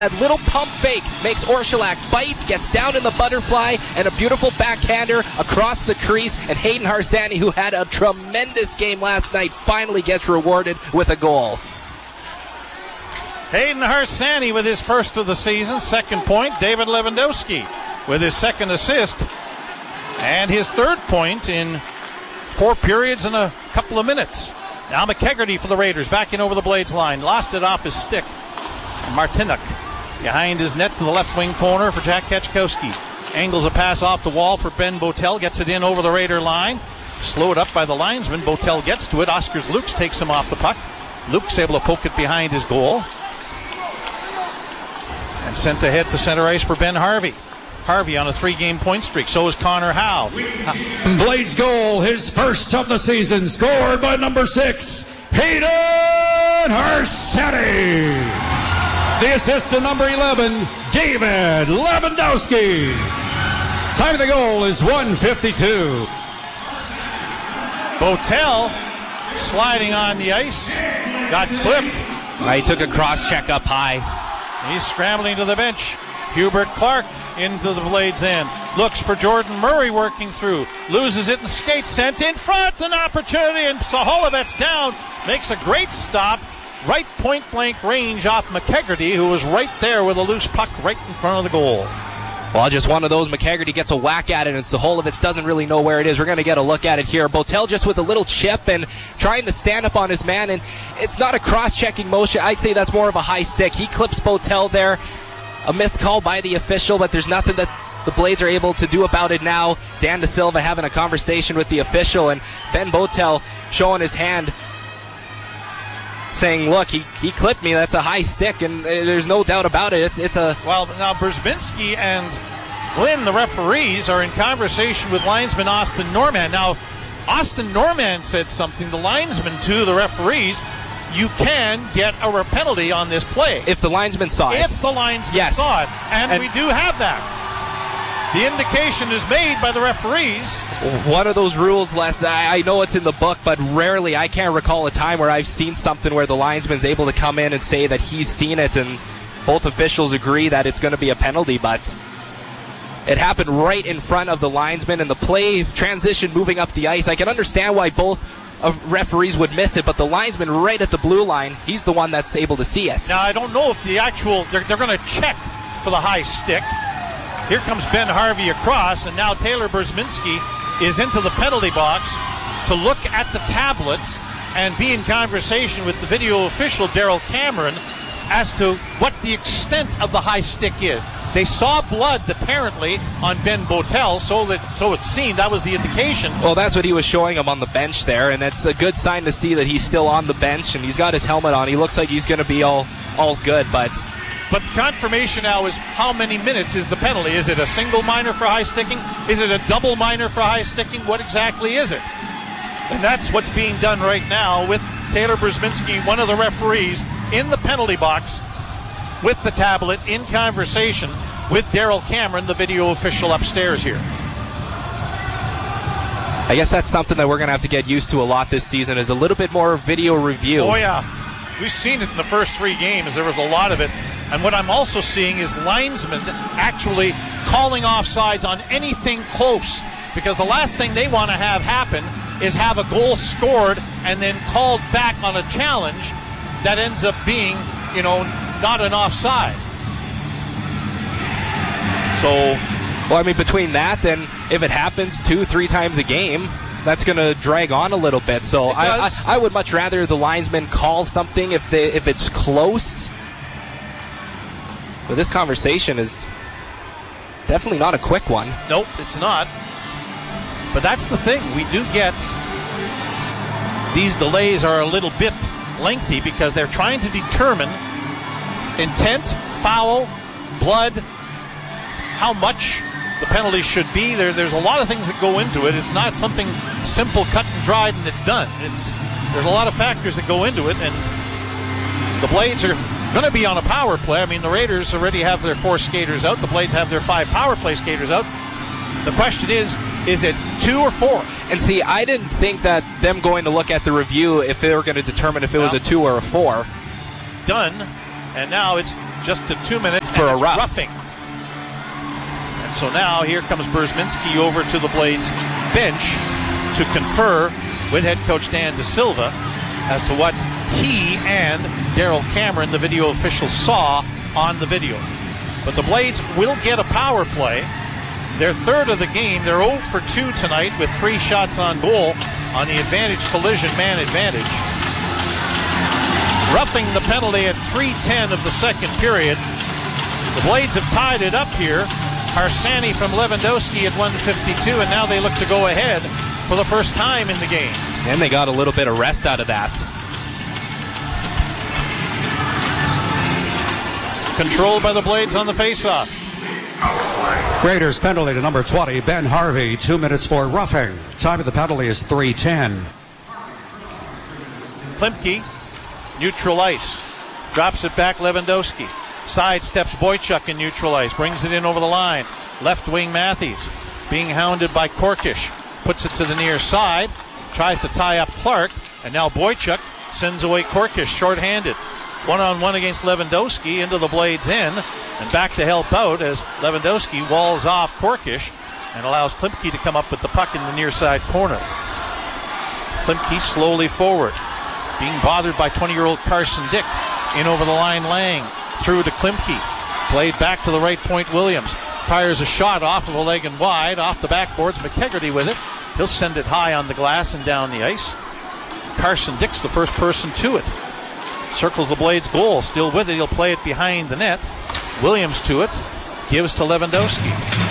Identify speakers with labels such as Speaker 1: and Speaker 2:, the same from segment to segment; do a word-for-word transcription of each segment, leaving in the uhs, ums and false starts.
Speaker 1: That little pump fake makes Orszalak bite, gets down in the butterfly, and a beautiful backhander across the crease. And Hayden Harsanyi, who had a tremendous game last night, finally gets rewarded with a goal.
Speaker 2: Hayden Harsanyi with his first of the season, second point. David Lewandowski with his second assist and his third point in four periods and a couple of minutes. Now McKegarty for the Raiders, backing over the Blades line. Lost it off his stick. Martinuk behind his net to the left wing corner for Jack Kachkowski. Angles a pass off the wall for Ben Botel. Gets it in over the Raider line. Slowed up by the linesman. Botel gets to it. Oskars Lukes takes him off the puck. Lukes able to poke it behind his goal. And sent ahead to center ice for Ben Harvey. Harvey on a three-game point streak. So is Connor Howe.
Speaker 3: Blades goal, his first of the season, scored by number six, Hayden Harsanyi. The assist to number eleven, David Lewandowski. Time of the goal is one fifty-two.
Speaker 2: Botel sliding on the ice. Got clipped.
Speaker 1: He took a cross check up high.
Speaker 2: He's scrambling to the bench. Hubert Clark into the Blades end. Looks for Jordan Murray working through. Loses it and skates. Sent in front. An opportunity. And Saholovets down. Makes a great stop. Right point blank range off McKegarty, who was right there with a loose puck right in front of the goal.
Speaker 1: Well, just one of those. McKegarty gets a whack at it, and Saholovets doesn't really know where it is. We're going to get a look at it here. Botel just with a little chip and trying to stand up on his man, and it's not a cross-checking motion. I'd say that's more of a high stick. He clips Botel there. A missed call by the official, but there's nothing that the Blades are able to do about it now. Dan De Silva having a conversation with the official, and Ben Botel showing his hand, saying, look, he, he clipped me. That's a high stick, and there's no doubt about it. It's it's a...
Speaker 2: Well, now Brzezinski and Glynn, the referees, are in conversation with linesman Austin Norman. Now, Austin Norman said something, the linesman to the referees, you can get a penalty on this play.
Speaker 1: If the linesman saw it.
Speaker 2: If the linesman
Speaker 1: yes.
Speaker 2: saw it. And, and we do have that. The indication is made by the referees.
Speaker 1: One of those rules, Les, I, I know it's in the book, but rarely, I can't recall a time where I've seen something where the linesman's able to come in and say that he's seen it, and both officials agree that it's going to be a penalty, but it happened right in front of the linesman, and the play transition moving up the ice. I can understand why both of referees would miss it, but the linesman right at the blue line, he's the one that's able to see it.
Speaker 2: Now, I don't know if the actual, they're, they're going to check for the high stick. Here comes Ben Harvey across, and now Taylor Brzezinski is into the penalty box to look at the tablet and be in conversation with the video official, Daryl Cameron, as to what the extent of the high stick is. They saw blood, apparently, on Ben Botel, so that so it seemed that was the indication.
Speaker 1: Well, that's what he was showing him on the bench there, and it's a good sign to see that he's still on the bench, and he's got his helmet on. He looks like he's going to be all, all good, but...
Speaker 2: But the confirmation now is how many minutes is the penalty? Is it a single minor for high sticking? Is it a double minor for high sticking? What exactly is it? And that's what's being done right now with Taylor Brzezinski, one of the referees, in the penalty box with the tablet in conversation with Daryl Cameron, the video official upstairs here.
Speaker 1: I guess that's something that we're going to have to get used to a lot this season, is a little bit more video review.
Speaker 2: Oh, yeah. We've seen it in the first three games. There was a lot of it. And what I'm also seeing is linesmen actually calling offsides on anything close, because the last thing they want to have happen is have a goal scored and then called back on a challenge that ends up being, you know, not an offside. So,
Speaker 1: well, I mean, between that and if it happens two, three times a game, that's going to drag on a little bit. So I, I, I would much rather the linesman call something if they, if it's close. But this conversation is definitely not a quick one.
Speaker 2: Nope, it's not. But that's the thing. We do get these delays are a little bit lengthy because they're trying to determine intent, foul, blood, how much the penalty should be. There, there's a lot of things that go into it. It's not something simple, cut and dried, and it's done. It's there's a lot of factors that go into it, and the Blades are going to be on a power play. I mean, the Raiders already have their four skaters out. The Blades have their five power play skaters out. The question is, is it two or four?
Speaker 1: And see, I didn't think that them going to look at the review if they were going to determine if it was a two or a four.
Speaker 2: Done. And now it's just to two minutes
Speaker 1: for a rough.
Speaker 2: roughing. And so now here comes Burzminski over to the Blades bench to confer with head coach Dan De Silva as to what he and Daryl Cameron, the video official, saw on the video. But the Blades will get a power play. Their third of the game. They're oh for two tonight with three shots on goal on the advantage collision man advantage. Roughing the penalty at three ten of the second period. The Blades have tied it up here. Harsanyi from Lewandowski at one fifty-two, and now they look to go ahead for the first time in the game.
Speaker 1: And they got a little bit of rest out of that.
Speaker 2: Controlled by the Blades on the faceoff.
Speaker 3: Raiders penalty to number twenty, Ben Harvey. Two minutes for roughing. Time of the penalty is three ten.
Speaker 2: Klimke, neutral ice. Drops it back, Lewandowski. Sidesteps Boychuk in neutral ice. Brings it in over the line. Left wing Matthews. Being hounded by Korkish. Puts it to the near side. Tries to tie up Clark. And now Boychuk sends away Korkish shorthanded. One-on-one against Lewandowski into the Blades' end, and back to help out as Lewandowski walls off Korkish and allows Klimke to come up with the puck in the near side corner. Klimke slowly forward, being bothered by twenty-year-old Carson Dick. In over the line, Lang through to Klimke. Played back to the right point, Williams. Fires a shot off of a leg and wide, off the backboards. McKegarty with it. He'll send it high on the glass and down the ice. Carson Dick's the first person to it. Circles the Blades' goal, still with it. He'll play it behind the net. Williams to it, gives to Lewandowski.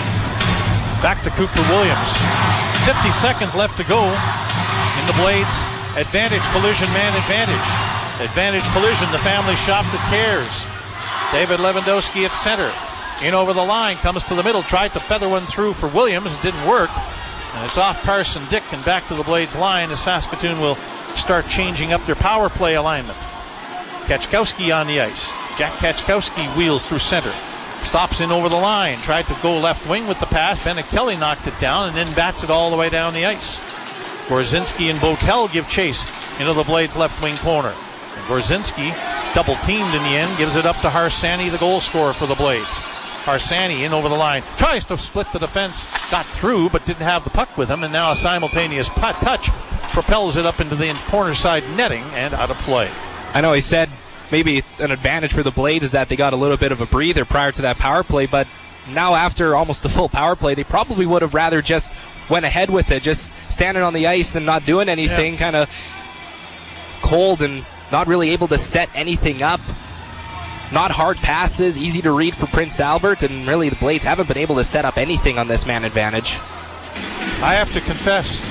Speaker 2: Back to Cooper Williams. fifty seconds left to go in the Blades' advantage collision man advantage. Advantage collision, the family shop that cares. David Lewandowski at center. In over the line, comes to the middle, tried to feather one through for Williams. It didn't work. And it's off Carson Dick and back to the Blades' line as Saskatoon will start changing up their power play alignment. Kaczkowski on the ice. Jack Kaczkowski wheels through center. Stops in over the line. Tried to go left wing with the pass. Bennett Kelly knocked it down and then bats it all the way down the ice. Gorzinski and Botel give chase into the Blades' left wing corner. And Gorzinski, double teamed in the end, gives it up to Harsanyi, the goal scorer for the Blades. Harsanyi in over the line. Tries to split the defense. Got through but didn't have the puck with him. And now a simultaneous putt touch propels it up into the corner side netting and out of play.
Speaker 1: I know he said maybe an advantage for the Blades is that they got a little bit of a breather prior to that power play, but now after almost the full power play, they probably would have rather just went ahead with it, just standing on the ice and not doing anything, yeah. Kind of cold and not really able to set anything up. Not hard passes, easy to read for Prince Albert, and really the Blades haven't been able to set up anything on this man advantage.
Speaker 2: I have to confess,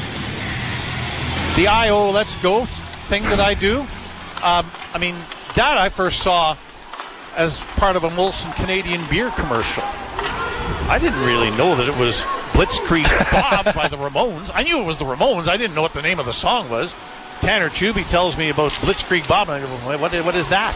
Speaker 2: the I O let's go thing that I do, Um, I mean, that I first saw as part of a Molson Canadian beer commercial. I didn't really know that it was Blitzkrieg Bob by the Ramones. I knew it was the Ramones. I didn't know what the name of the song was. Tanner Chubby tells me about Blitzkrieg Bob, and I go, what, what is that?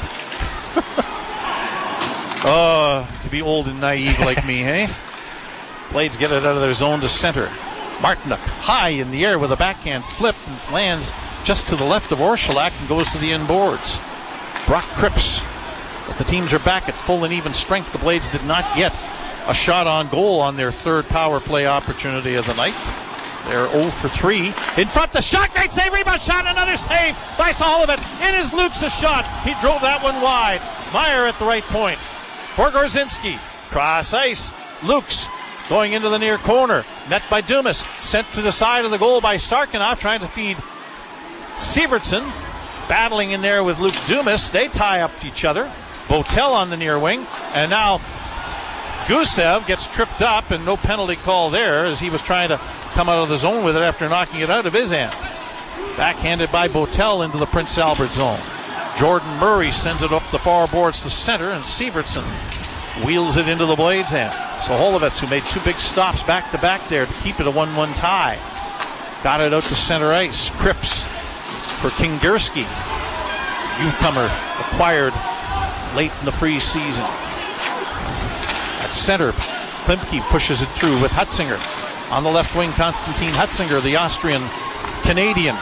Speaker 2: Oh, to be old and naive like me, hey? Blades get it out of their zone to center. Martinuk high in the air with a backhand flip and lands just to the left of Orshilak and goes to the inboards. Brock Cripps. But the teams are back at full and even strength. The Blades did not get a shot on goal on their third power play opportunity of the night. They're oh for three. In front, the shot, great save, rebound shot, another save by Solovic. In is Luke's a shot. He drove that one wide. Meyer at the right point. For Gorzinski. Cross ice. Luke's going into the near corner. Met by Dumas. Sent to the side of the goal by Starkenov, trying to feed Sievertson. Battling in there with Luke Dumas. They tie up each other. Botel on the near wing. And now Gusev gets tripped up, and no penalty call there as he was trying to come out of the zone with it after knocking it out of his end. Backhanded by Botel into the Prince Albert zone. Jordan Murray sends it up the far boards to center, and Sievertson wheels it into the Blades' end. So Holovets, who made two big stops back-to-back there to keep it a one one tie, got it out to center ice. Cripps for Kingerski, newcomer acquired late in the preseason. At center, Klimke pushes it through with Hutzinger. On the left wing, Konstantin Hutzinger, the Austrian-Canadian.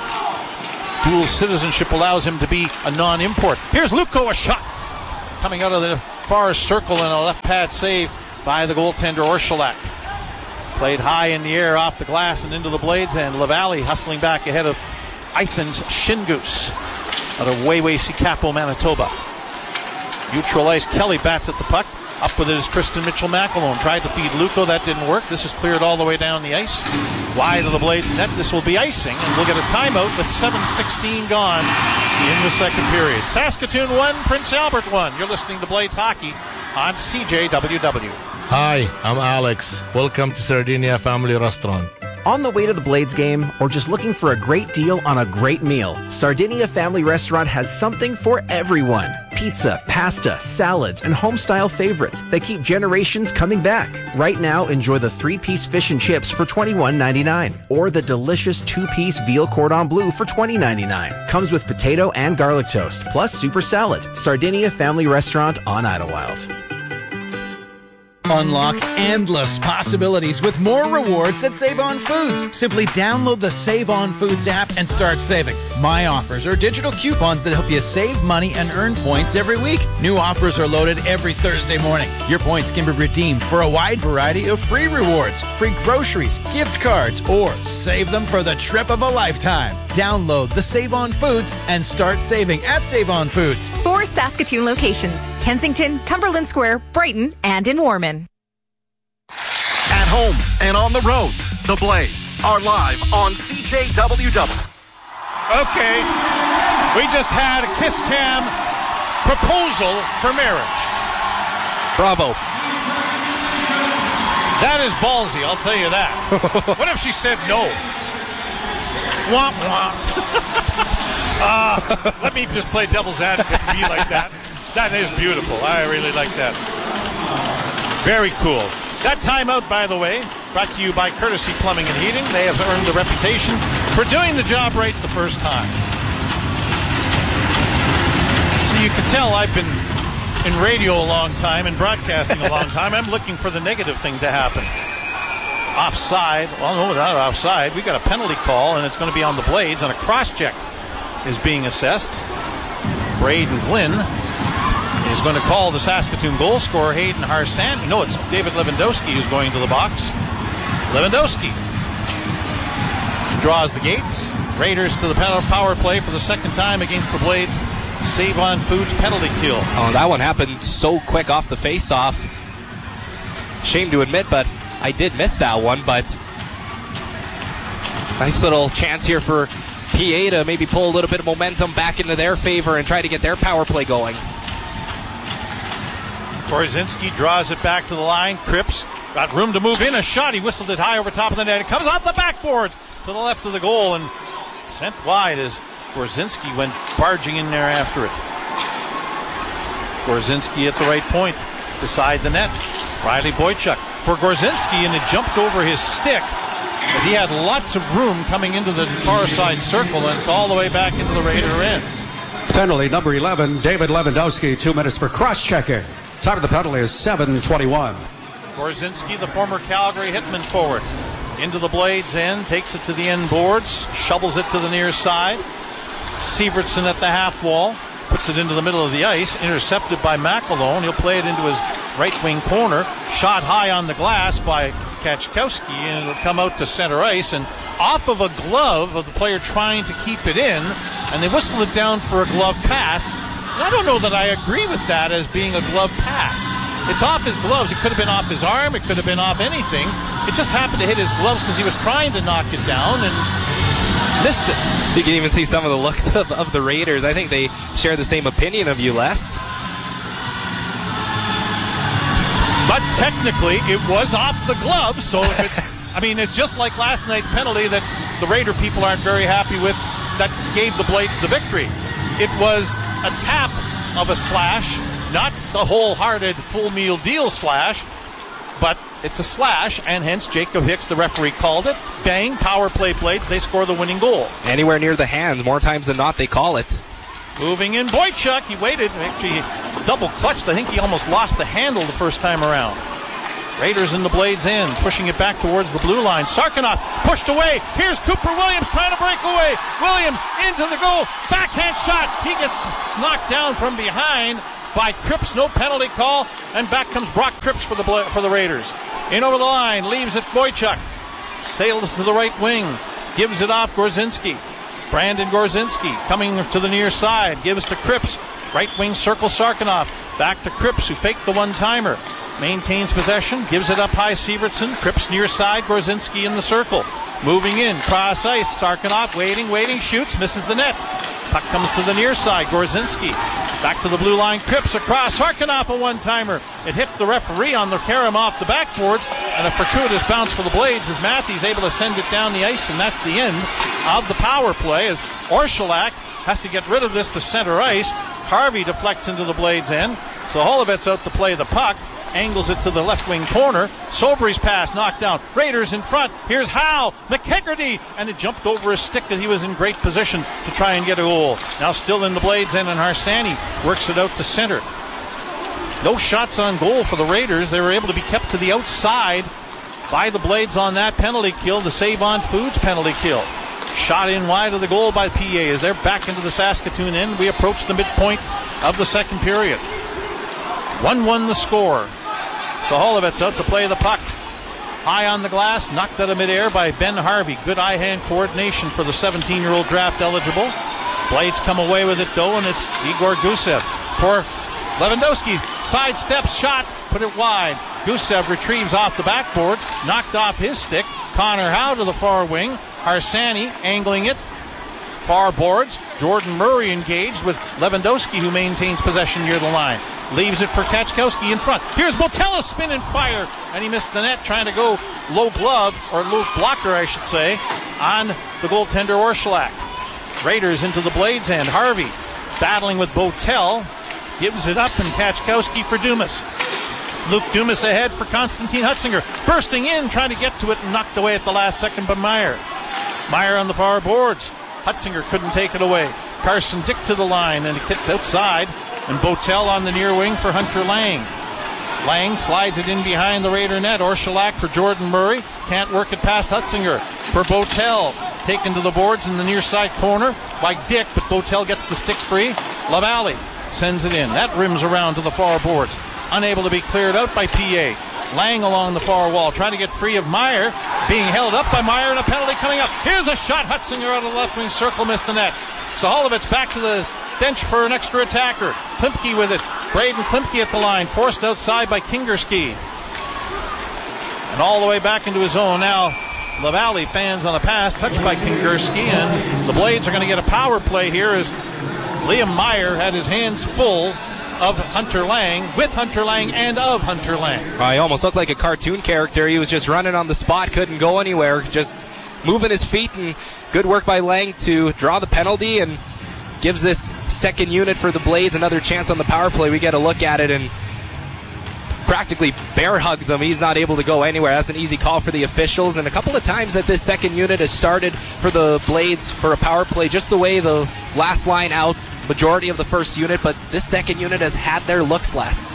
Speaker 2: Dual citizenship allows him to be a non-import. Here's Lukko, a shot coming out of the far circle and a left pad save by the goaltender Orshulak. Played high in the air off the glass and into the blades, and LaValle hustling back ahead of Ithans Shingoose out of Wewesi Capo, Manitoba. Neutral ice, Kelly bats at the puck. Up with it is Tristan Mitchell-McAlone. Tried to feed Luco, that didn't work. This is cleared all the way down the ice. Wide of the Blades net, this will be icing, and we'll get a timeout with seven sixteen gone in the second period. Saskatoon one, Prince Albert one. You're listening to Blades Hockey on C J W W.
Speaker 4: Hi, I'm Alex. Welcome to Sardinia Family Restaurant.
Speaker 5: On the way to the Blades game, or just looking for a great deal on a great meal, Sardinia Family Restaurant has something for everyone. Pizza, pasta, salads, and home-style favorites that keep generations coming back. Right now, enjoy the three-piece fish and chips for twenty-one ninety-nine, or the delicious two-piece veal cordon bleu for twenty ninety-nine. Comes with potato and garlic toast, plus super salad. Sardinia Family Restaurant on Idlewild.
Speaker 6: Unlock endless possibilities with more rewards at Save On Foods. Simply download the Save On Foods app and start saving. My offers are digital coupons that help you save money and earn points every week. New offers are loaded every Thursday morning. Your points can be redeemed for a wide variety of free rewards, free groceries, gift cards, or save them for the trip of a lifetime. Download the Save On Foods and start saving at Save On Foods.
Speaker 7: Four Saskatoon locations: Kensington, Cumberland Square, Brighton, and in Warman.
Speaker 8: At home and on the road, the Blades are live on C J W W.
Speaker 2: Okay, we just had a kiss cam proposal for marriage.
Speaker 1: Bravo.
Speaker 2: That is ballsy, I'll tell you that. What if she said no? Womp womp. uh, let me just play devil's advocate and be like that. That is beautiful. I really like that. Very cool. That timeout, by the way, brought to you by Courtesy Plumbing and Heating. They have earned a reputation for doing the job right the first time. So you can tell I've been in radio a long time and broadcasting a long time. I'm looking for the negative thing to happen. Offside. Well, no, not offside. We got a penalty call, and it's going to be on the Blades, and a cross-check is being assessed. Braden Glynn is going to call the Saskatoon goal scorer, Hayden Harsan. No, it's David Lewandowski who's going to the box. Lewandowski draws the gates. Raiders to the power play for the second time against the Blades. Save On Foods penalty kill.
Speaker 1: Oh, that one happened so quick off the face-off. Shame to admit, but I did miss that one. But nice little chance here for P A to maybe pull a little bit of momentum back into their favor and try to get their power play going.
Speaker 2: Korzinski draws it back to the line. Cripps got room to move in. A shot. He whistled it high over top of the net. It comes off the backboards to the left of the goal and sent wide as Korzinski went barging in there after it. Korzinski at the right point beside the net. Riley Boychuk for Korzinski, and it jumped over his stick as he had lots of room coming into the far side circle, and it's all the way back into the Raider end.
Speaker 3: Penalty number eleven, David Lewandowski, two minutes for cross-checking. Time of the penalty is seven twenty-one.
Speaker 2: Korzinski, the former Calgary Hitman forward, into the Blades end, takes it to the end boards, shovels it to the near side. Sievertson at the half wall, puts it into the middle of the ice, intercepted by McAlone. He'll play it into his right wing corner, shot high on the glass by Kachkowski, and it'll come out to center ice and off of a glove of the player trying to keep it in, and they whistle it down for a glove pass. And I don't know that I agree with that as being a glove pass. It's off his gloves. It could have been off his arm. It could have been off anything. It just happened to hit his gloves because he was trying to knock it down and missed it.
Speaker 1: You can even see some of the looks of, of the Raiders. I think they share the same opinion of you, Les.
Speaker 2: But technically, it was off the glove. So if it's, I mean, it's just like last night's penalty that the Raider people aren't very happy with that gave the Blades the victory. It was a tap of a slash, not the wholehearted full meal deal slash, but it's a slash, and hence Jacob Hicks, the referee, called it. Bang, power play Blades, they score the winning goal.
Speaker 1: Anywhere near the hands, more times than not, they call it.
Speaker 2: Moving in, Boychuk, he waited, actually double clutched. I think he almost lost the handle the first time around. Raiders in the Blades end, pushing it back towards the blue line. Sarkanoff pushed away. Here's Cooper Williams trying to break away. Williams into the goal. Backhand shot. He gets knocked down from behind. by Cripps. No penalty call. And back comes Brock Cripps for the for the Raiders. In over the line. Leaves it Boychuk. Sails to the right wing. Gives it off Gorzinski. Brandon Gorzinski coming to the near side. Gives to Cripps. Right wing circle Sarkanoff. Back to Cripps, who faked the one-timer. Maintains possession. Gives it up high Severtson. Cripps near side. Gorzinski in the circle. Moving in. Cross ice. Sarkanoff waiting, waiting. Shoots. Misses the net. Puck comes to the near side. Gorzinski. Back to the blue line. Cripps across. Sarkanoff a one-timer. It hits the referee on the carom off the backboards. And a fortuitous bounce for the Blades as Matthews able to send it down the ice. And that's the end of the power play as Orshilak has to get rid of this to center ice. Harvey deflects into the Blades' end. So Holovet's out to play the puck. Angles it to the left wing corner. Sobry's pass knocked down. Raiders in front. Here's Howe. McHegarty. And it jumped over his stick as he was in great position to try and get a goal. Now still in the Blades' end, and Harsani works it out to center. No shots on goal for the Raiders. They were able to be kept to the outside by the Blades on that penalty kill, the Save on Foods penalty kill. Shot in wide of the goal by P A as they're back into the Saskatoon end. We approach the midpoint of the second period. one one the score. So Holovet's out to play the puck. High on the glass, knocked out of midair by Ben Harvey. Good eye-hand coordination for the seventeen-year-old draft eligible. Blades come away with it though, and it's Igor Gusev for Lewandowski. Sidestep shot, put it wide. Gusev retrieves off the backboards, knocked off his stick. Connor Howe to the far wing. Harsani angling it. Far boards. Jordan Murray engaged with Lewandowski, who maintains possession near the line. Leaves it for Kachkowski in front. Here's Botella, spin and fire. And he missed the net, trying to go low glove, or low blocker, I should say, on the goaltender Orshilak. Raiders into the Blades' end. Harvey battling with Botel. Gives it up, and Kachkowski for Dumas. Luke Dumas ahead for Konstantin Hutzinger. Bursting in, trying to get to it, and knocked away at the last second by Meyer. Meyer on the far boards. Hutzinger couldn't take it away. Carson Dick to the line, and it gets outside. And Botel on the near wing for Hunter Lang. Lang slides it in behind the Raider net. Orshilak for Jordan Murray. Can't work it past Hutzinger. For Botel. Taken to the boards in the near side corner by Dick, but Botel gets the stick free. LaValle sends it in. That rims around to the far boards. Unable to be cleared out by P A. Lang along the far wall, trying to get free of Meyer. Being held up by Meyer, and a penalty coming up. Here's a shot. Hutzinger out of the left wing circle, missed the net. So Holovet's back to the bench for an extra attacker. Klimke with it. Braden Klimke at the line, forced outside by Kingerski. And all the way back into his own now. LaValle fans on a pass, touched by Kingerski, and the Blades are going to get a power play here as Liam Meyer had his hands full of Hunter Lang, with Hunter Lang and of Hunter Lang.
Speaker 1: Uh, he almost looked like a cartoon character. He was just running on the spot, couldn't go anywhere, just moving his feet, and good work by Lang to draw the penalty and gives this second unit for the Blades another chance on the power play. We get a look at it and practically bear hugs him. He's not able to go anywhere. That's an easy call for the officials. And a couple of times that this second unit has started for the Blades for a power play, just the way the last line out, majority of the first unit, but this second unit has had their looks less.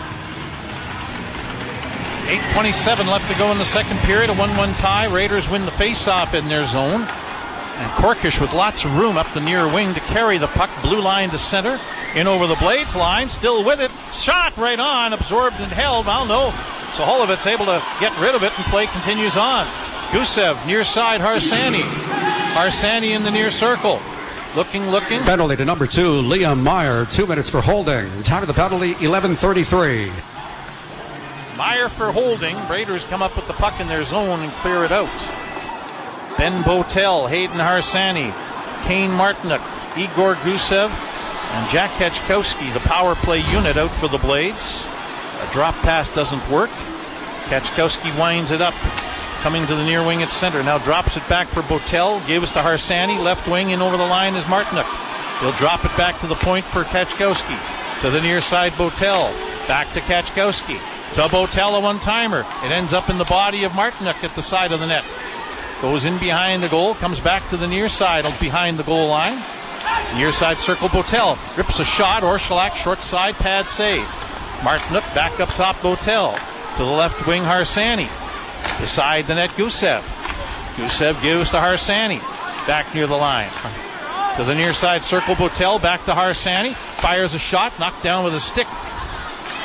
Speaker 2: eight twenty-seven left to go in the second period. A one one tie. Raiders win the face-off in their zone. And Korkish with lots of room up the near wing to carry the puck. Blue line to center. In over the Blades line. Still with it. Shot right on. Absorbed and held. Well, no. So Holovet's able to get rid of it, and play continues on. Gusev near side. Harsani. Harsani in the near circle. Looking, looking.
Speaker 3: Penalty to number two, Liam Meyer. Two minutes for holding. Time of the penalty, eleven thirty-three.
Speaker 2: Meyer for holding. Raiders come up with the puck in their zone and clear it out. Ben Botel, Hayden Harsani, Kane Martinuk, Igor Gusev, and Jack Kachkowski, the power play unit, out for the Blades. A drop pass doesn't work. Kachkowski winds it up. Coming to the near wing at center. Now drops it back for Botel. Gives to Harsani. Left wing in over the line is Martinuk. He'll drop it back to the point for Kachkowski. To the near side, Botel. Back to Kachkowski. To Botel, a one-timer. It ends up in the body of Martinuk at the side of the net. Goes in behind the goal. Comes back to the near side behind the goal line. Near side circle, Botel. Rips a shot. Orshilak, short side, pad save. Martinuk back up top, Botel. To the left wing, Harsani. Beside the net, Gusev. Gusev gives to Harsani. Back near the line. To the near side circle, Botel. Back to Harsani. Fires a shot. Knocked down with a stick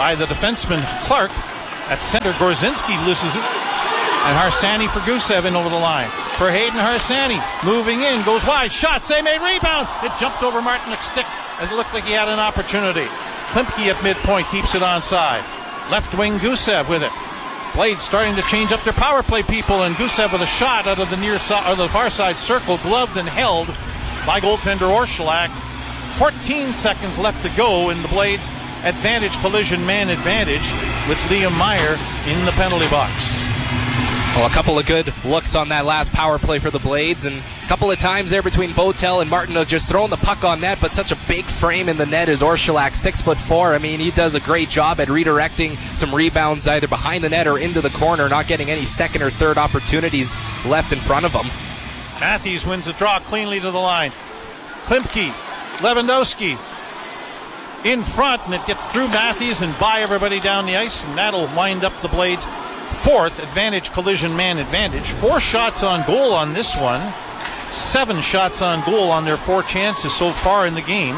Speaker 2: by the defenseman Clark. At center, Gorzinski loses it. And Harsani for Gusev in over the line. For Hayden Harsani, moving in, goes wide, shot, save made, rebound. It jumped over Martinick's stick as it looked like he had an opportunity. Klimke at midpoint keeps it onside. Left wing Gusev with it. Blades starting to change up their power play people, and Gusev with a shot out of the near side, or the far side circle, gloved and held by goaltender Orszalak. fourteen seconds left to go in the Blades' advantage, collision man advantage, with Liam Meyer in the penalty box.
Speaker 1: Well, a couple of good looks on that last power play for the Blades, and a couple of times there between Botel and Martinook just throwing the puck on net, but such a big frame in the net is Orszalak, six foot four. I mean, he does a great job at redirecting some rebounds either behind the net or into the corner, not getting any second or third opportunities left in front of him.
Speaker 2: Matthews wins the draw cleanly to the line. Klimke, Lewandowski in front, and it gets through Matthews and by everybody down the ice, and that'll wind up the Blades' fourth advantage, collision man advantage. Four shots on goal on this one. Seven shots on goal on their four chances so far in the game.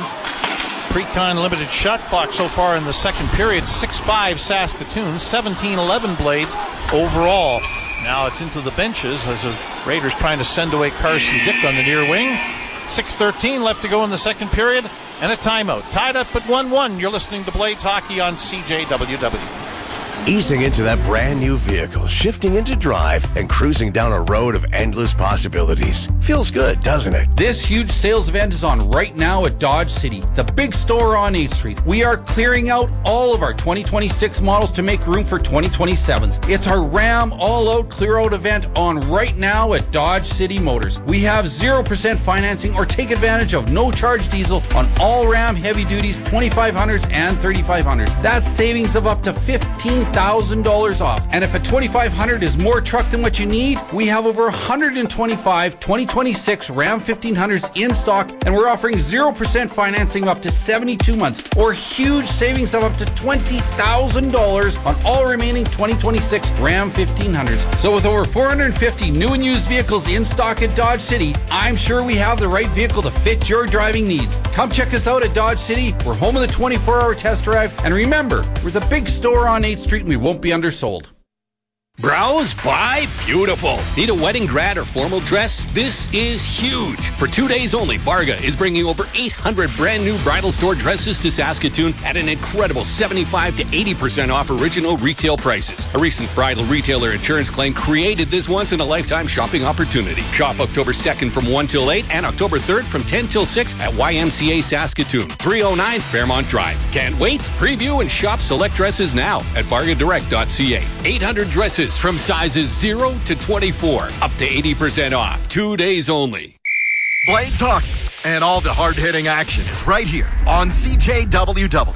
Speaker 2: Pre-con limited shot clock so far in the second period. six five Saskatoon, seventeen eleven Blades overall. Now it's into the benches as the Raiders trying to send away Carson Dick on the near wing. six thirteen left to go in the second period, and a timeout. Tied up at one one. You're listening to Blades Hockey on C J W W.
Speaker 9: Easing into that brand new vehicle, shifting into drive, and cruising down a road of endless possibilities. Feels good, doesn't it?
Speaker 10: This huge sales event is on right now at Dodge City, the big store on eighth Street. We are clearing out all of our twenty twenty-six models to make room for twenty twenty-sevens. It's our Ram all-out clear-out event on right now at Dodge City Motors. We have zero percent financing or take advantage of no-charge diesel on all Ram heavy duties, twenty-five hundreds and thirty-five hundreds. That's savings of up to fifteen thousand dollars off. And if a twenty-five hundred is more truck than what you need, we have over one hundred twenty-five twenty twenty-six Ram fifteen hundreds in stock, and we're offering zero percent financing up to seventy-two months, or huge savings of up to twenty thousand dollars on all remaining twenty twenty-six Ram fifteen hundreds. So with over four hundred fifty new and used vehicles in stock at Dodge City, I'm sure we have the right vehicle to fit your driving needs. Come check us out at Dodge City. We're home of the twenty-four hour test drive, and remember, we're the big store on eighth Street, and we won't be undersold.
Speaker 11: Browse, buy, beautiful. Need a wedding, grad, or formal dress? This is huge. For two days only, Barga is bringing over eight hundred brand new bridal store dresses to Saskatoon at an incredible seventy-five to eighty percent off original retail prices. A recent bridal retailer insurance claim created this once-in-a-lifetime shopping opportunity. Shop October second from one till eight and October third from ten till six at Y M C A Saskatoon, three oh nine Fairmont Drive. Can't wait? Preview and shop select dresses now at barga direct dot c a. eight hundred dresses from sizes zero to twenty-four, up to eighty percent off. Two days only.
Speaker 8: Blades Hockey and all the hard-hitting action is right here on C J W W.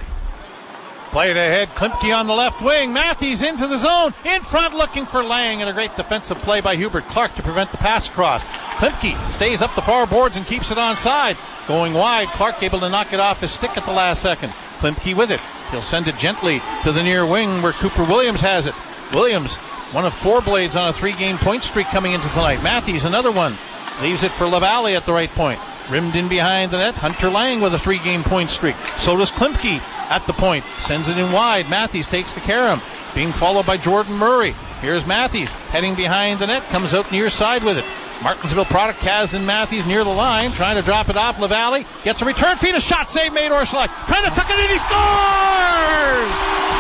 Speaker 2: Played ahead, Klimke on the left wing. Matthews into the zone, in front looking for Lang, and a great defensive play by Hubert Clark to prevent the pass across. Klimke stays up the far boards and keeps it onside. Going wide, Clark able to knock it off his stick at the last second. Klimke with it. He'll send it gently to the near wing where Cooper Williams has it. Williams, one of four Blades on a three-game point streak coming into tonight. Matthews, another one. Leaves it for LaValle at the right point. Rimmed in behind the net. Hunter Lang with a three-game point streak. So does Klimke at the point. Sends it in wide. Matthews takes the carom. Being followed by Jordan Murray. Here's Matthews heading behind the net. Comes out near side with it. Martinsville product, Kasdan Matthews near the line. Trying to drop it off. LaValle gets a return feed. A shot save made. Orszalak trying to tuck it in. He scores!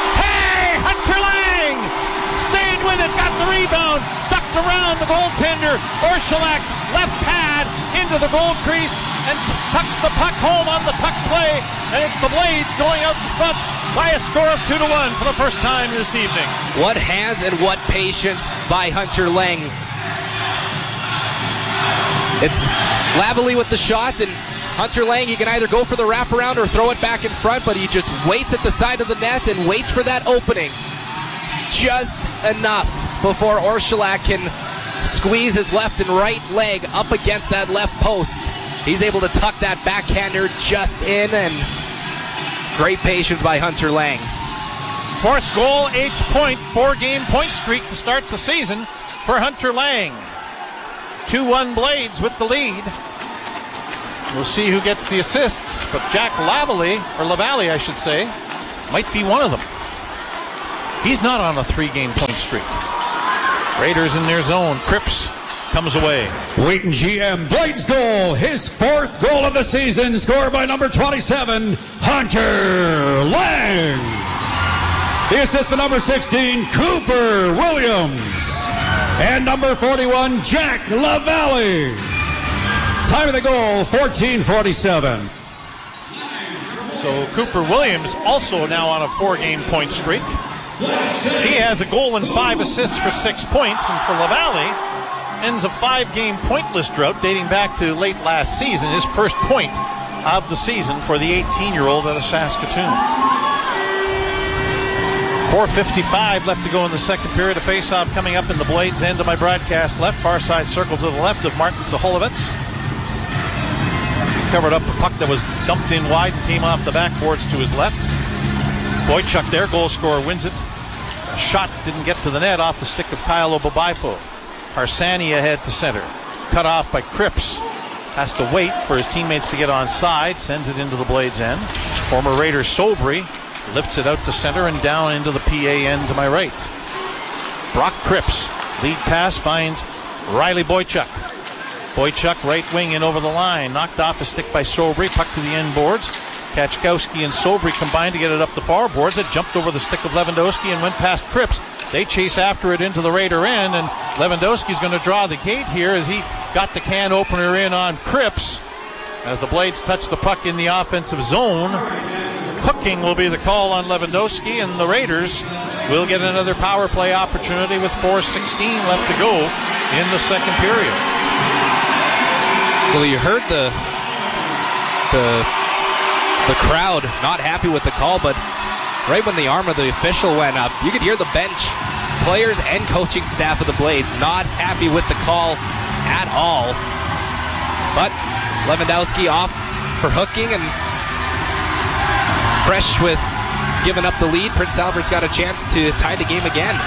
Speaker 2: Hey! Hunter Lang! Stayed with it, got the rebound, ducked around the goaltender. Orszalak's left pad into the goal crease and tucks the puck home on the tuck play. And it's the Blades going out in front by a score of two to one for the first time this evening.
Speaker 1: What hands and what patience by Hunter Lang. It's Lavalley with the shot, and Hunter Lang, he can either go for the wraparound or throw it back in front, but he just waits at the side of the net and waits for that opening. Just enough before Orszalak can squeeze his left and right leg up against that left post. He's able to tuck that backhander just in, and great patience by Hunter Lang.
Speaker 2: Fourth goal, eighth point, four-game point streak to start the season for Hunter Lang. two one Blades with the lead. We'll see who gets the assists, but Jack Lavalley, or LaValle I should say, might be one of them. He's not on a three-game point streak. Raiders in their zone. Cripps comes away.
Speaker 3: Wheaton G M Blades goal, his fourth goal of the season, scored by number twenty-seven, Hunter Lang. The assist for number sixteen, Cooper Williams. And number forty-one, Jack LaValle. Time of the goal, fourteen forty-seven.
Speaker 2: So Cooper Williams also now on a four-game point streak. He has a goal and five assists for six points, and for LaValle, ends a five-game pointless drought dating back to late last season, his first point of the season for the eighteen-year-old out of Saskatoon. four fifty-five left to go in the second period. A face-off coming up in the Blades end of my broadcast left. Far side circle to the left of Martin Saholovitz. Covered up a puck that was dumped in wide and came off the backboards to his left. Boychuk there, goal scorer, wins it. A shot didn't get to the net off the stick of Kyle Obabaifo. Harsanyi ahead to center. Cut off by Cripps. Has to wait for his teammates to get on side. Sends it into the Blades end. Former Raider Sobry lifts it out to center and down into the P A end to my right. Brock Cripps. Lead pass finds Riley Boychuk. Boychuk right wing in over the line. Knocked off a stick by Sobry. Puck to the end boards. Kachkowski and Sobry combined to get it up the far boards. It jumped over the stick of Lewandowski and went past Cripps. They chase after it into the Raider end, and Lewandowski's going to draw the gate here as he got the can opener in on Cripps. As the Blades touch the puck in the offensive zone, hooking will be the call on Lewandowski, and the Raiders will get another power play opportunity with four sixteen left to go in the second period.
Speaker 1: Well, you heard the the the crowd not happy with the call, but right when the arm of the official went up, you could hear the bench, players and coaching staff of the Blades not happy with the call at all. But Lewandowski off for hooking, and fresh with giving up the lead. Prince Albert's got a chance to tie the game again.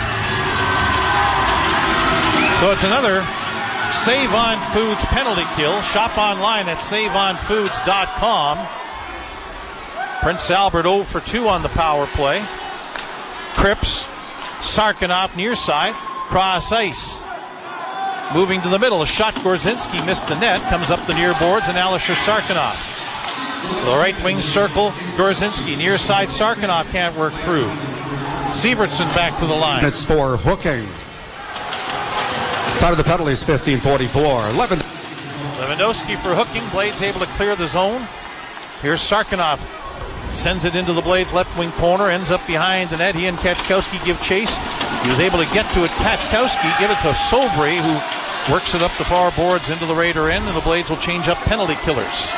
Speaker 2: So it's another Save On Foods penalty kill. Shop online at save on foods dot com. Prince Albert oh for two on the power play. Cripps, Sarkanoff near side, cross ice. Moving to the middle, a shot. Gorzinski missed the net, comes up the near boards, and Alisher Sarkanoff. The right wing circle, Gorzinski near side. Sarkanoff can't work through. Sievertson back to the line.
Speaker 3: It's for hooking. Time of the penalty is fifteen forty-four. Levin-
Speaker 2: Lewandowski for hooking. Blades able to clear the zone. Here's Sarkanoff. Sends it into the Blades left wing corner. Ends up behind the net. He and Kachkowski give chase. He was able to get to it. Kachkowski give it to Sobry, who works it up the far boards into the Raider end, and the Blades will change up penalty killers.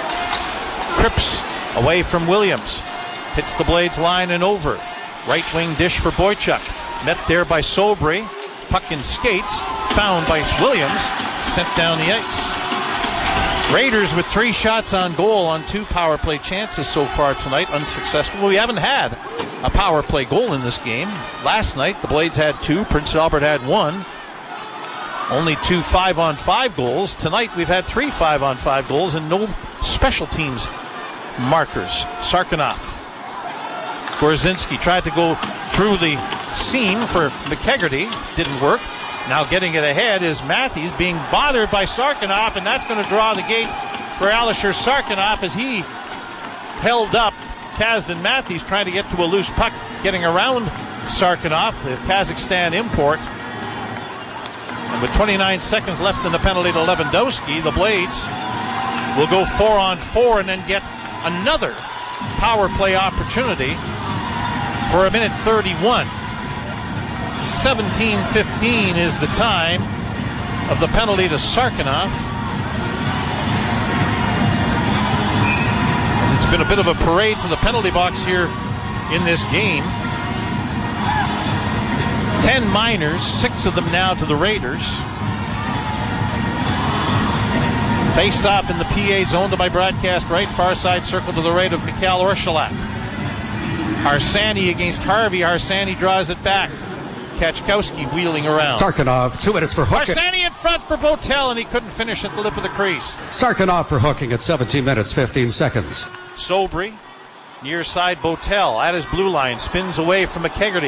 Speaker 2: Cripps away from Williams. Hits the Blades line and over. Right wing dish for Boychuk. Met there by Sobry. Puck in skates. Found by Williams. Sent down the ice. Raiders with three shots on goal on two power play chances so far tonight. Unsuccessful. We haven't had a power play goal in this game. Last night, the Blades had two. Prince Albert had one. Only two five-on-five goals. Tonight, we've had three five-on-five goals and no special teams markers. Sarkanoff. Gorzinski tried to go through the seam for McKegarty. Didn't work. Now getting it ahead is Matthews, being bothered by Sarkanoff, and that's going to draw the gate for Alisher Sarkanoff as he held up Kazdan Matthews trying to get to a loose puck, getting around Sarkanoff, the Kazakhstan import. And with twenty-nine seconds left in the penalty to Lewandowski, the Blades will go four on four and then get another power play opportunity for a minute thirty-one. seventeen fifteen is the time of the penalty to Sarkanoff. It's been a bit of a parade to the penalty box here in this game. Ten minors, six of them now to the Raiders. Face off in the P A zone to my broadcast right, far side circle to the right of Mikhail Orshilak. Harsanyi against Harvey. Harsanyi draws it back. Kachkowski wheeling around.
Speaker 3: Sarkanoff, two minutes for hooking.
Speaker 2: Harsanyi in front for Botel, and he couldn't finish at the lip of the crease.
Speaker 3: Sarkanoff for hooking at seventeen minutes, fifteen seconds.
Speaker 2: Sobry, near side Botel, at his blue line, spins away from McKegarty.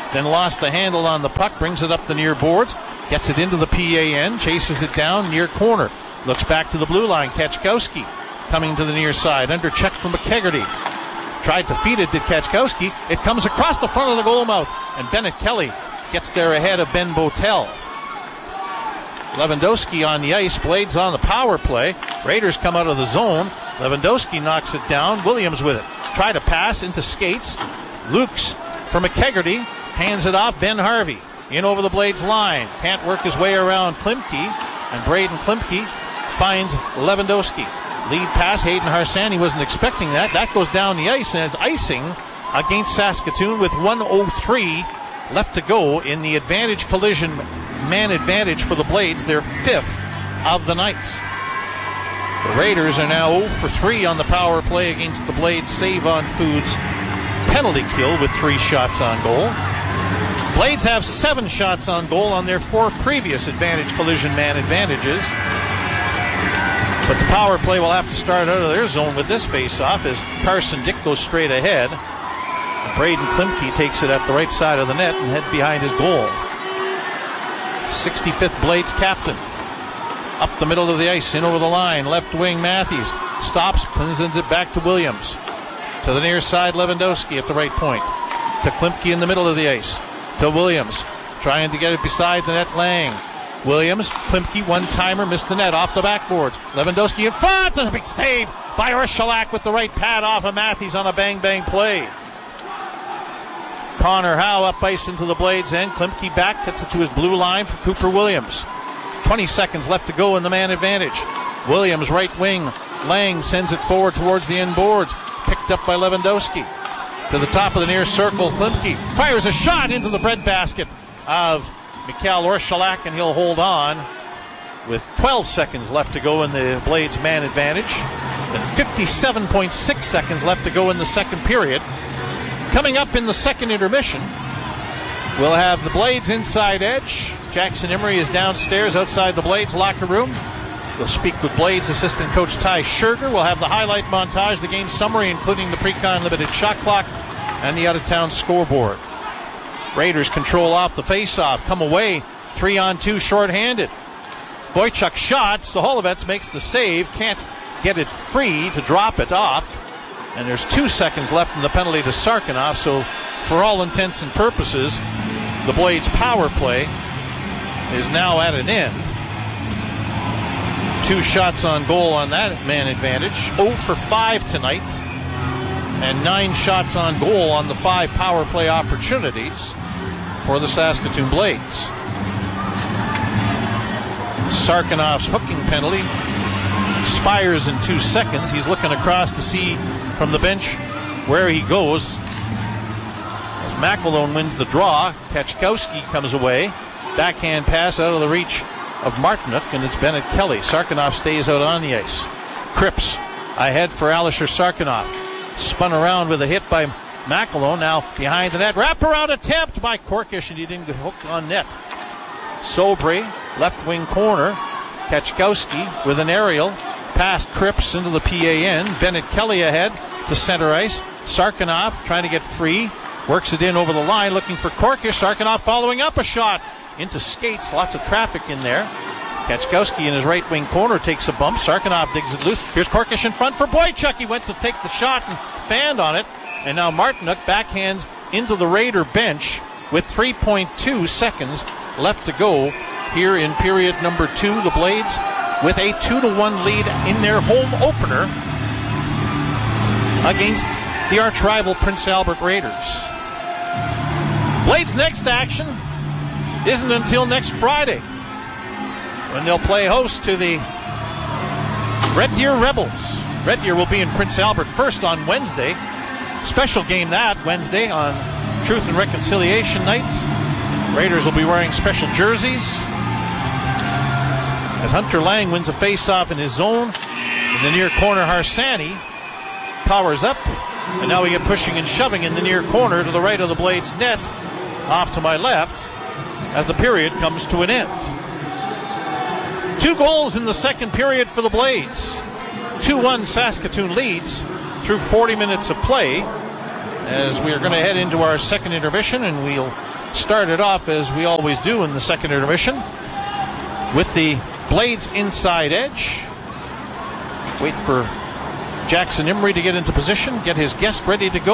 Speaker 2: then lost the handle on the puck, brings it up the near boards, gets it into the P A N, chases it down near corner, looks back to the blue line. Kachkowski coming to the near side, under check from McKegarty. Tried to feed it, did Kachkowski. It comes across the front of the goal mouth, and Bennett Kelly gets there ahead of Ben Botel. Lewandowski on the ice, Blades on the power play. Raiders come out of the zone. Lewandowski knocks it down. Williams with it. Try to pass into skates. Lukes for McKegarty. Hands it off. Ben Harvey in over the Blades line. Can't work his way around Klimke. And Braden Klimke finds Lewandowski. Lead pass. Hayden Harsani wasn't expecting that. That goes down the ice and it's icing against Saskatoon with one oh three left to go in the advantage collision man advantage for the Blades, their fifth of the night. The Raiders are now oh for three on the power play against the Blades. Save on Foods penalty kill with three shots on goal. Blades have seven shots on goal on their four previous advantage collision man advantages. But the power play will have to start out of their zone with this face-off as Carson Dick goes straight ahead. Braden Klimke takes it at the right side of the net and head behind his goal. sixty-fifth Blades captain. Up the middle of the ice, in over the line. Left wing Matthews stops, sends it back to Williams. To the near side, Lewandowski at the right point. To Klimke in the middle of the ice. To Williams, trying to get it beside the net. Lang. Williams, Klimke, one-timer, missed the net off the backboards. Lewandowski in front, and a big save by Urshulak with the right pad off of Matthews on a bang-bang play. Connor Howe up ice into the Blades end. Klimke back, gets it to his blue line for Cooper Williams. twenty seconds left to go in the man advantage. Williams, right wing. Lang sends it forward towards the end boards. Picked up by Lewandowski. To the top of the near circle, Klimke fires a shot into the breadbasket of Mikhail Urshulak, and he'll hold on with twelve seconds left to go in the Blades man advantage. And fifty-seven point six seconds left to go in the second period. Coming up in the second intermission, we'll have the Blades inside edge. Jackson Emery is downstairs outside the Blades locker room. We'll speak with Blades assistant coach Ty Scherger. We'll have the highlight montage, the game summary, including the pre-con limited shot clock and the out-of-town scoreboard. Raiders control off the face-off, come away three on two shorthanded. Boychuk shots, the Holovets makes the save, can't get it free to drop it off. And there's two seconds left in the penalty to Sarkanoff, so for all intents and purposes, the Blades power play is now at an end. Two shots on goal on that man advantage. oh for five tonight. And nine shots on goal on the five power play opportunities for the Saskatoon Blades. Sarkanoff's hooking penalty expires in two seconds. He's looking across to see from the bench where he goes. As McElhone wins the draw, Kachkowski comes away. Backhand pass out of the reach of Martinook, and it's Bennett Kelly. Sarkanoff stays out on the ice. Cripps ahead for Alisher Sarkanoff. Spun around with a hit by McElhone. Now behind the net. Wraparound attempt by Korkish, and he didn't get hooked on net. Sobry, left wing corner. Kachkowski with an aerial. Past Cripps into the P A N. Bennett Kelly ahead to center ice. Sarkanoff trying to get free. Works it in over the line, looking for Korkish. Sarkanoff following up a shot into skates. Lots of traffic in there. Kachkowski in his right wing corner takes a bump. Sarkanoff digs it loose. Here's Korkish in front for Boychuk. He went to take the shot and fanned on it. And now Martinook backhands into the Raider bench with three point two seconds left to go here in period number two. The Blades with a two to one lead in their home opener against the arch rival Prince Albert Raiders. Blades' next action isn't until next Friday, when they'll play host to the Red Deer Rebels. Red Deer will be in Prince Albert first on Wednesday. Special game that Wednesday on Truth and Reconciliation nights. Raiders will be wearing special jerseys. As Hunter Lang wins a face-off in his zone, in the near corner, Harsani powers up, and now we get pushing and shoving in the near corner to the right of the Blades net, off to my left, as the period comes to an end. Two goals in the second period for the Blades. two one Saskatoon leads through forty minutes of play, as we are going to head into our second intermission, and we'll started off, as we always do in the second intermission, with the Blades inside edge. Wait for Jackson Imrie to get into position, get his guest ready to go.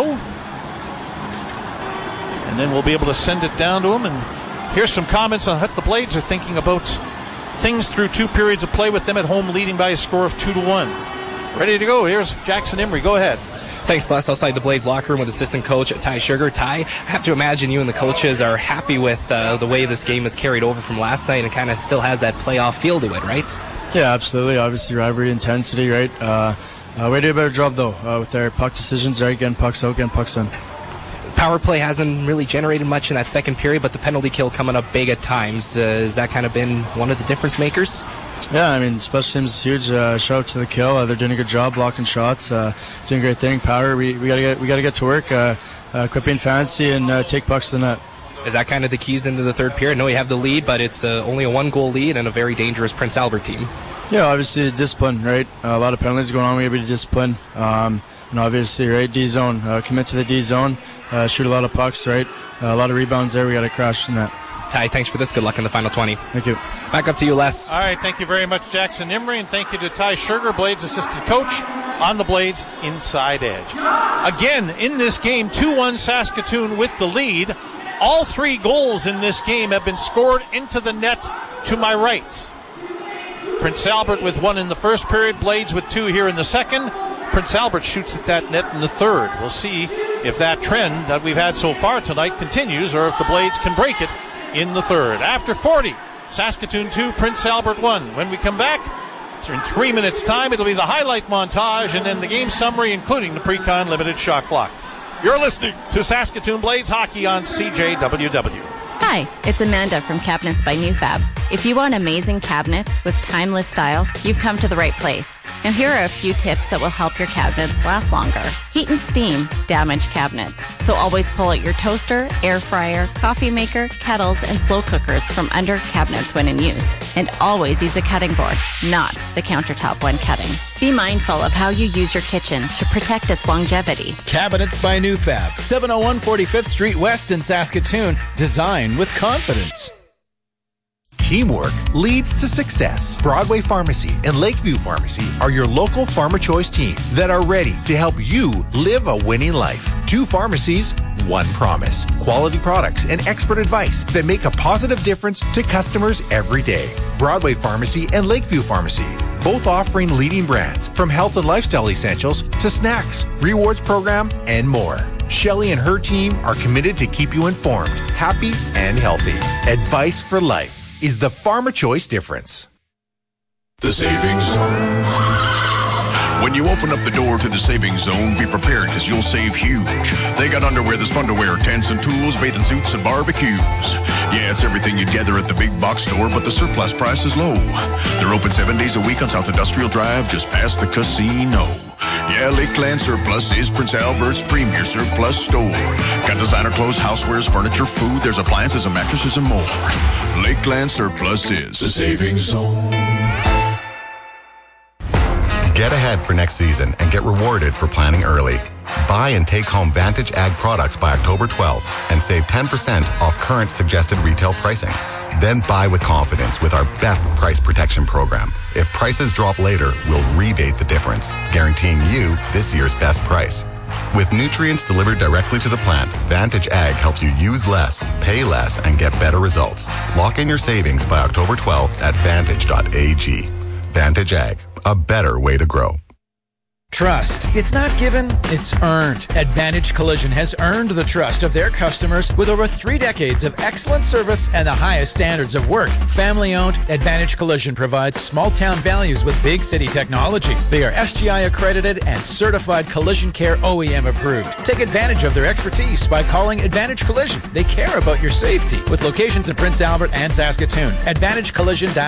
Speaker 2: And then we'll be able to send it down to him. And here's some comments on what the Blades are thinking about things through two periods of play with them at home leading by a score of two to one. Ready to go. Here's Jackson Imrie. Go ahead.
Speaker 1: Thanks, Les. Outside the Blades locker room with assistant coach Ty Sugar. Ty, I have to imagine you and the coaches are happy with uh, the way this game is carried over from last night and kind of still has that playoff feel to it, right?
Speaker 12: Yeah, absolutely. Obviously, rivalry intensity, right? Uh, uh, we did a better job, though, uh, with our puck decisions, right? Getting pucks out, getting pucks in.
Speaker 1: Power play hasn't really generated much in that second period, but the penalty kill coming up big at times. Uh, has that kind of been one of the difference makers?
Speaker 12: Yeah, I mean, special teams is huge. Uh, shout out to the kill. Uh, they're doing a good job blocking shots, uh, doing a great thing. Power, we, we gotta get we gotta get to work, uh, uh, quit being fancy, and uh, take pucks to the net.
Speaker 1: Is that kind of the keys into the third period? I know you have the lead, but it's uh, only a one-goal lead and a very dangerous Prince Albert team.
Speaker 12: Yeah, obviously discipline, right? Uh, a lot of penalties going on. We have to be disciplined, um, and obviously, right, D zone, uh, commit to the D zone, uh, shoot a lot of pucks, right? Uh, a lot of rebounds there. We got to crash in that.
Speaker 1: Ty, thanks for this. Good luck in the final twenty.
Speaker 12: Thank you.
Speaker 1: Back up to you, Les.
Speaker 2: All right, thank you very much, Jackson Imrie, and thank you to Ty Sugar, Blades assistant coach, on the Blades inside edge. Again, in this game, two one Saskatoon with the lead. All three goals in this game have been scored into the net to my right. Prince Albert with one in the first period, Blades with two here in the second. Prince Albert shoots at that net in the third. We'll see if that trend that we've had so far tonight continues or if the Blades can break it in the third. After forty, Saskatoon two, Prince Albert one. When we come back, in three minutes' time, it'll be the highlight montage and then the game summary, including the pre-con limited shot clock. You're listening to Saskatoon Blades Hockey on C J W W.
Speaker 13: Hi, it's Amanda from Cabinets by Newfab. If you want amazing cabinets with timeless style, you've come to the right place. Now here are a few tips that will help your cabinets last longer. Heat and steam damage cabinets, so always pull out your toaster, air fryer, coffee maker, kettles, and slow cookers from under cabinets when in use. And always use a cutting board, not the countertop when cutting. Be mindful of how you use your kitchen to protect its longevity.
Speaker 6: Cabinets by Newfab, seven oh one forty-fifth Street West in Saskatoon. Design with confidence.
Speaker 14: Teamwork leads to success. Broadway Pharmacy and Lakeview Pharmacy are your local Pharma Choice team that are ready to help you live a winning life. Two pharmacies, one promise. Quality products and expert advice that make a positive difference to customers every day. Broadway Pharmacy and Lakeview Pharmacy, both offering leading brands from health and lifestyle essentials to snacks, rewards program, and more. Shelley and her team are committed to keep you informed, happy, and healthy. Advice for life is the Pharma Choice difference.
Speaker 15: The Savings Zone. When you open up the door to the Savings Zone, be prepared because you'll save huge. They got underwear that's fun to wear, tents and tools, bathing suits and barbecues. Yeah, it's everything you'd gather at the big box store, but the surplus price is low. They're open seven days a week on South Industrial Drive, just past the casino. Yeah, Lakeland Surplus is Prince Albert's premier surplus store. Got designer clothes, housewares, furniture, food, there's appliances and mattresses and more. Lakeland Surplus is the Savings Zone.
Speaker 16: Get ahead for next season and get rewarded for planning early. Buy and take home Vantage Ag products by October twelfth and save ten percent off current suggested retail pricing. Then buy with confidence with our best price protection program. If prices drop later, we'll rebate the difference, guaranteeing you this year's best price. With nutrients delivered directly to the plant, Vantage Ag helps you use less, pay less, and get better results. Lock in your savings by October twelfth at vantage dot a g. Vantage Ag, a better way to grow.
Speaker 6: Trust. It's not given, it's earned. Advantage Collision has earned the trust of their customers with over three decades of excellent service and the highest standards of work. Family-owned, Advantage Collision provides small-town values with big city technology. They are S G I accredited and certified collision care O E M approved. Take advantage of their expertise by calling Advantage Collision. They care about your safety with locations in Prince Albert and Saskatoon. Advantage Collision.